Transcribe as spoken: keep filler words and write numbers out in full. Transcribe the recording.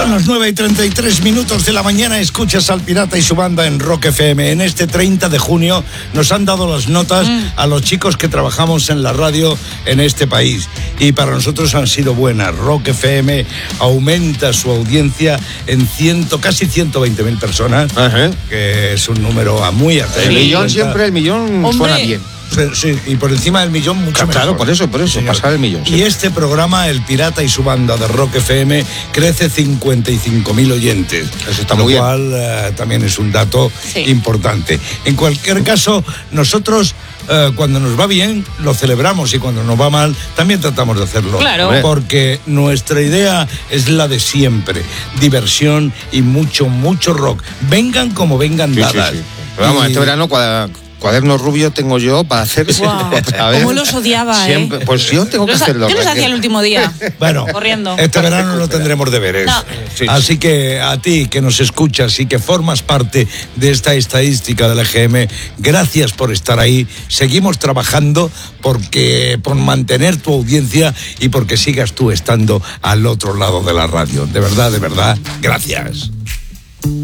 Son las nueve y treinta y tres minutos de la mañana. Escuchas al Pirata y su banda en Rock F M. En este treinta de junio nos han dado las notas mm. a los chicos que trabajamos en la radio en este país. Y para nosotros han sido buenas. Rock F M aumenta su audiencia en ciento, casi ciento veinte mil personas, Ajá. que es un número a muy atento. El millón siempre, el millón Hombre. suena bien. Sí, y por encima del millón mucho mejor. Claro, por eso, por eso, señor. Pasar el millón. Sí. Y este programa, El Pirata y su banda de Rock F M, crece cincuenta y cinco mil oyentes. Eso está muy bien. Lo cual uh, también es un dato sí. importante. En cualquier caso, nosotros uh, cuando nos va bien, lo celebramos, y cuando nos va mal, también tratamos de hacerlo. Claro. Porque nuestra idea es la de siempre. Diversión y mucho, mucho rock. Vengan como vengan sí, dadas. Sí, sí. Pero vamos, y... este verano cuadra... Cuadernos rubios tengo yo para hacer wow. otra vez. ¿Cómo los odiaba, Siempre, eh? Pues yo tengo que los, hacerlo. ¿Qué los hacía el último día? Bueno, corriendo. Este verano no tendremos deberes. No. Sí. Así que a ti que nos escuchas y que formas parte de esta estadística del E G M, gracias por estar ahí. Seguimos trabajando porque por mantener tu audiencia y porque sigas tú estando al otro lado de la radio. De verdad, de verdad, gracias.